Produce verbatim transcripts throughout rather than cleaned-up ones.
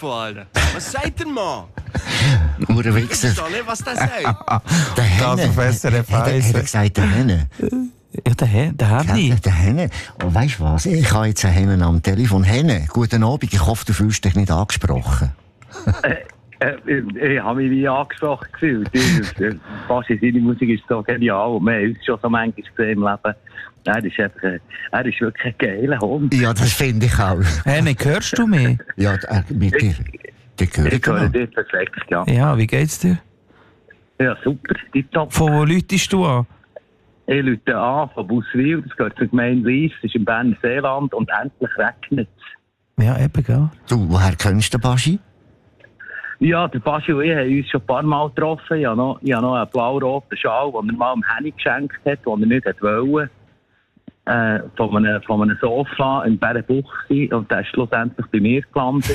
von allen. Was sagt der Mann? Uhrenwichser. Ich verstehe nicht, was der sagt. Der Henne. Das auf S R F Hat er hat er gesagt, der Henne? Ja, der Herr, der Henni. Ja, der Henne. Und weisst du was? Ich habe jetzt einen Hennen am Telefon. Henne, guten Abend. Ich hoffe, du fühlst dich nicht angesprochen. Äh, ich, ich habe mich wie angesprochen gefühlt. Fast seine Musik ist so genial. Wir haben uns schon so manchmal gesehen im Leben. Er ist, einfach ein, er ist wirklich ein geiler Hund. Ja, das finde ich auch. Henni, hörst du mich? Ja, äh, mit dir. Die höre Ich höre ich dich perfekt, ja. Ja, wie geht's dir? Ja, super, tipptopp. Von wo läutest du an? Ich rufe an von Buswil, das gehört zur Gemeinde Lies, das ist im Berner Seeland und endlich regnet es. Ja, eben, gell? Du, woher kennst du den Baschi? Ja, der Baschi und ich haben uns schon ein paar Mal getroffen. Ich habe noch, ich habe noch einen blau-roten Schal, den er mal dem Henni geschenkt hat, den er nicht wollte. Äh, von, einem, von einem Sofa in Bärenbuchse und der ist schlussendlich bei mir gelandet.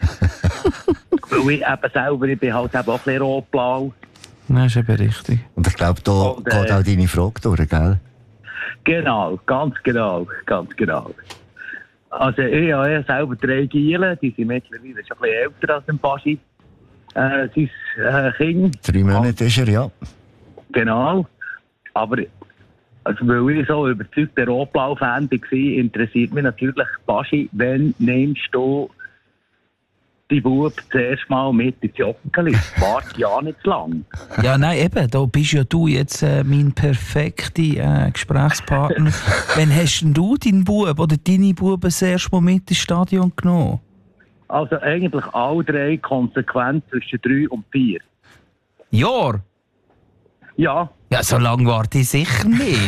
Weil ich eben selber, ich bin halt eben auch ein bisschen rot-blau. Nein, ist eben richtig. Und ich glaube, da Und, äh, geht auch deine Frage durch, gell? Genau, ganz genau, ganz genau. Also ich habe ja selber drei Gielen, die sind mittlerweile schon ein bisschen älter als ein Baschi. Äh, sein äh, Kind. Drei Monate ist er, ja. Genau. Aber also, weil ich so überzeugter Rotblau-Fan war, interessiert mich natürlich, Baschi, wann nimmst du die Bub zuerst mal mit ins Joggeli? Warte ja nicht zu lang. Ja, nein, eben, da bist ja du jetzt äh, mein perfekter äh, Gesprächspartner. Wann hast denn du deinen Bub oder deine Buben das erste Mal mit ins Stadion genommen? Also eigentlich alle drei konsequent zwischen drei und vier. Jahr? Ja. Ja, so lange warte ich sicher nicht.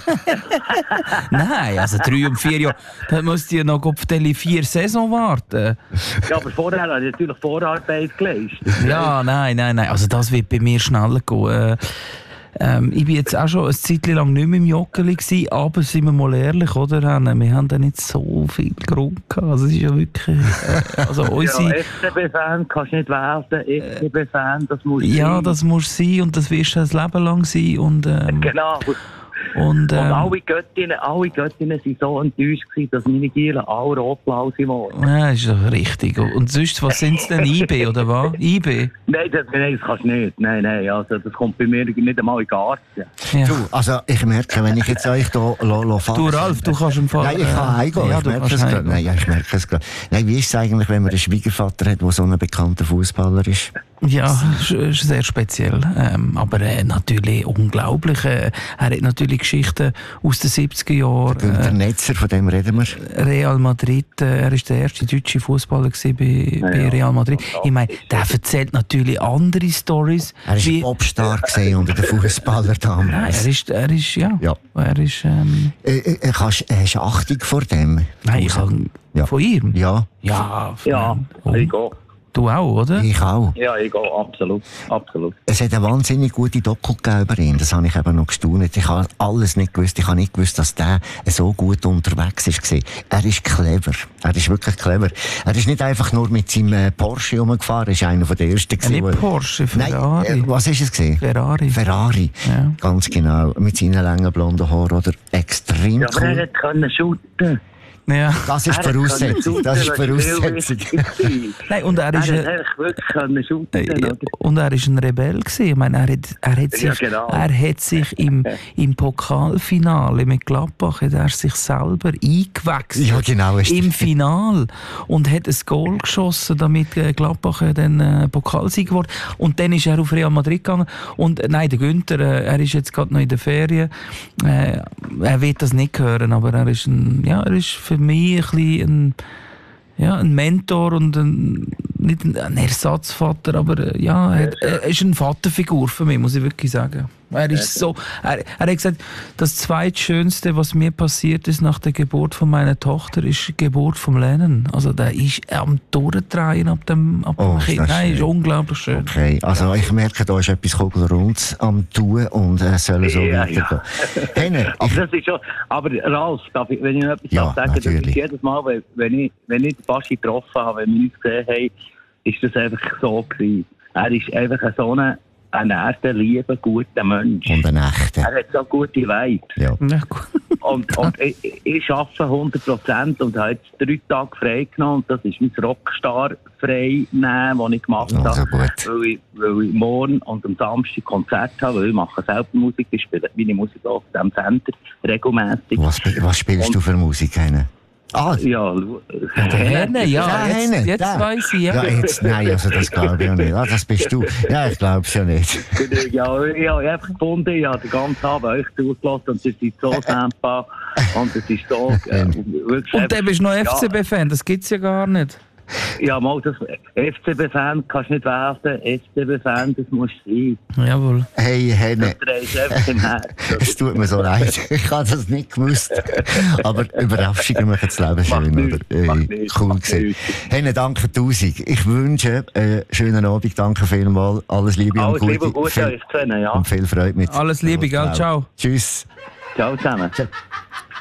Nein, also drei und vier Jahre, da musst du ja noch auf die vier Saison warten. Ja, aber vorher habe ich natürlich Vorarbeit geleistet. Ja, nein, nein, nein, also das wird bei mir schneller gehen. Äh, ähm, ich war jetzt auch schon eine Zeit lang nicht mehr im Joggeli gewesen, aber sind wir mal ehrlich, oder? Wir haben da nicht so viel Grund gehabt. Also es ist ja wirklich... Äh, also unsere, ja, S C B-Fan kannst du nicht werden. S C B-Fan, das muss ja, sein. das muss sein und das wirst du ein Leben lang sein. Und, ähm, Genau. Und, ähm, und alle Göttinnen, alle Göttinnen waren so enttäuscht gewesen, dass meine Gielen alle rotblau sind worden. Ja, ist doch richtig. Und sonst, was sind es denn? I B oder was? I B? Nein, das, nein, das kannst du nicht. Nein, nein, also das kommt bei mir nicht einmal in den Garten. Ja. Du, also ich merke, wenn ich jetzt euch hier fasse... Du Ralf, du kannst im Fall... Nein, ich kann heimgehen, ja, ich merke es gerade. Nein, ja, ich merke es gerade. Nein, wie ist es eigentlich, wenn man einen Schwiegervater hat, der so ein bekannter Fußballer ist? Ja, ist, ist sehr speziell. Ähm, aber äh, natürlich unglaublich. Äh, er hat natürlich Geschichten aus den siebziger Jahren. Der Äh, Netzer, von dem reden wir. Real Madrid, äh, er war der erste deutsche Fußballer bei, Ja, bei Real Madrid. Ich meine, der erzählt natürlich andere Storys. Er war ein Popstar gewesen unter den Fußballern Nein, damals. er ist, er ist, ja. Ja. Er ist, ähm, Äh, äh, kannst, hast du Achtung vor dem? nein, ich kann, Ja. von ihm? Ja, Ja, Ja, oh, ich gehe. du auch, oder? ich auch. Ja, ich gehe, absolut. absolut. Es hat eine wahnsinnig gute Doku gegeben über ihn. Das habe ich eben noch gestaunt. Ich habe alles nicht gewusst. Ich habe nicht gewusst, dass der so gut unterwegs war. Er ist clever. Er ist wirklich clever. Er ist nicht einfach nur mit seinem äh, Porsche rumgefahren. Er ist einer der ersten. Äh, gewesen, nicht wo- Porsche, Ferrari. Nein, äh, was ist es gewesen? Ferrari. Ferrari. Ja. Ganz genau. Mit seinen langen blonden Haaren. Oder extrem Ja, aber er cool. hat können shooten. Ja. Das ist die Er hat Voraussetzung. können Das ist die shooten, was Voraussetzung. viel wichtig war. Nein, und er Er ist... hat Äh, eigentlich wirklich können shooten. Ja, oder? und er ist ein Rebell gewesen. Ich meine, er hat, er hat Ja, sich, genau. er hat sich im, im Pokalfinale mit Gladbach hat er sich selber eingewechselt. Ja, genau, ist- Im Final. Und hat ein Goal geschossen, damit äh, Gladbach äh, dann äh, Pokalsieger wurde. Und dann ist er auf Real Madrid gegangen. Und äh, nein, der Günther, äh, er ist jetzt gerade noch in der Ferien. Äh, er wird das nicht hören, aber er ist, ein, ja, er ist für mich ein bisschen ein, ja, ein Mentor und ein, nicht ein, ein Ersatzvater, aber äh, ja, er, er ist eine Vaterfigur für mich, muss ich wirklich sagen. Er ist so, er, er hat gesagt, das zweitschönste, was mir passiert ist nach der Geburt von meiner Tochter, ist die Geburt vom Lennon. Also der ist am Durchdrehen ab dem, ab Oh, dem ist Kind. das Nein, ist schön. unglaublich schön. Okay, also ich merke, da ist etwas Kugelrundes am Tun und es soll so Ja, weitergehen. Henne, Aber ich, das ist schon, aber Ralf, darf ich, wenn ich noch etwas Ja, darf sagen, das natürlich. ist jedes Mal, wenn, wenn ich, wenn ich den Baschi getroffen habe, wenn wir uns gesehen haben, ist das einfach so gewesen. Er ist einfach so ein ein echter, lieber, guter Mensch. Und ein echter. Er hat so gute Vibes. Ja. Ja, gut. Und, und ich, ich arbeite hundert Prozent und habe jetzt drei Tage frei genommen. Und das ist mein Rockstar-Frei nehmen, das ich gemacht habe. Also gut. Weil ich, weil ich morgen und am Samstag Konzert habe, weil ich mache selber Musik. Ich spiele meine Musik auf dem Sender regelmäßig. Was, was spielst Und- du für Musik? Heine? Ah, Ja, Henne, ja, Ja, jetzt, Henne, jetzt der. weiss ich, ja. ja, jetzt, nein, also das glaube ich ja nicht. Ah, das bist du. Ja, ich glaube es ja nicht. ja, ich habe einfach gefunden, ich habe den ganzen Abend euch zugelassen und ihr seid so dankbar und es ist so äh, wirklich... Und dann bist du noch Ja. F C B-Fan, das gibt es ja gar nicht. Ja, mal, das F C B-Fan kannst du nicht werden, F C B-Fan, das muss sein. Jawohl. Hey, Henne, Das dreht einfach im Herzen. es tut mir so leid. Ich habe das nicht gewusst. Aber Überraschungen machen das Leben Macht schön, nichts, oder? macht Hey, nichts, cool macht gesehen. nichts. Henne, danke tausend. Ich wünsche einen schönen Abend. Danke vielmals. Alles Liebe Alles und Liebe Gute. und Gute Viel- euch zu sehen, ja. Und viel Freude mit. Alles Liebe, gell? Ciao. Tschüss. Ciao zusammen.